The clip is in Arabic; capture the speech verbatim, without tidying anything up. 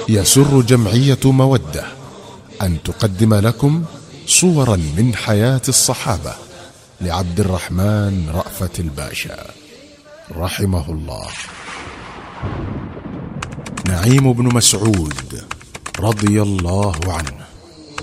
يسر جمعية مودة أن تقدم لكم صورا من حياة الصحابة لعبد الرحمن رأفت الباشا رحمه الله. نعيم بن مسعود رضي الله عنه